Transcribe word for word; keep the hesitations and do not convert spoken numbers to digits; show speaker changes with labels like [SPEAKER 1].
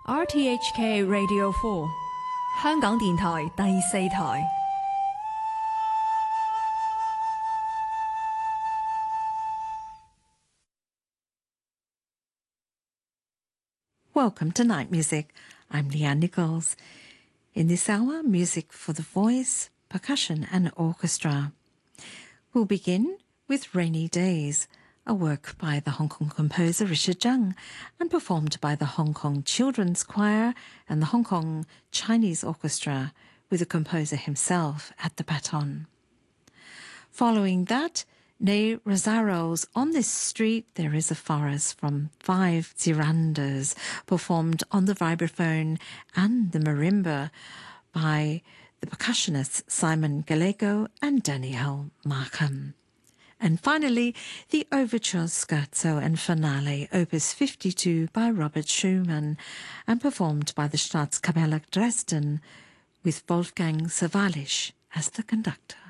[SPEAKER 1] R T H K Radio four 香港電台第四台。
[SPEAKER 2] Welcome to Night Music. I'm Leanne Nichols. In this hour, music for the voice, percussion and orchestra. We'll begin with Rainy Days, a work by the Hong Kong composer Richard Zheng and performed by the Hong Kong Children's Choir and the Hong Kong Chinese Orchestra, with the composer himself at the baton. Following that, Ney Rosario's On This Street There Is a Forest from Five Zirandas, performed on the vibraphone and the marimba by the percussionists Simon Gallego and Danielle Markham. And finally, the Overture Scherzo and Finale, Opus fifty-two by Robert Schumann, and performed by the Staatskapelle Dresden, with Wolfgang Sawallisch as the conductor.